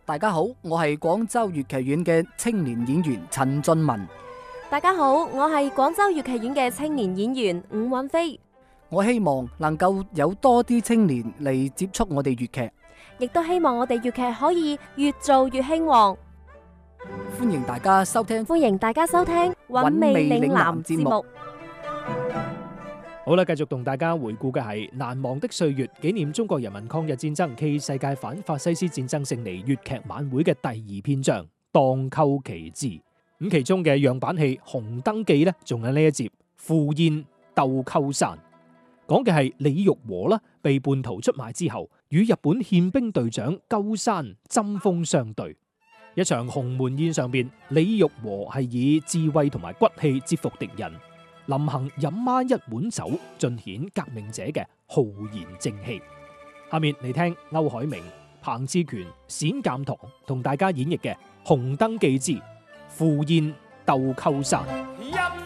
大家好，我係廣州粵劇院嘅青年演員陳俊文。 大家好，我係廣州粵劇院嘅青年演員伍允飛。 我希望能夠有多啲青年嚟接觸我哋粵劇， 亦都希望我哋粵劇可以越做越興旺。 歡迎大家收聽韻味嶺南節目。 好啦，繼續同大家回顧嘅係難忘的歲月，紀念中國人民抗日戰爭暨世界反法西斯戰爭勝利粵劇晚會嘅第二篇章《蕩寇奇志》。咁其中嘅樣板戲《紅燈記》呢，仲有呢一節《赴宴鬥鳩山》，講嘅係李玉和啦，被叛徒出賣之後，與日本憲兵隊長鳩山針鋒相對。一場鴻門宴上邊，李玉和係以智慧同埋骨氣折服敵人。臨行飲媽一碗酒，盡顯革命者嘅浩然正氣。下面嚟聽歐海明、彭志權、冼鑒堂同大家演繹嘅《紅燈記之赴宴鬥鳩山》。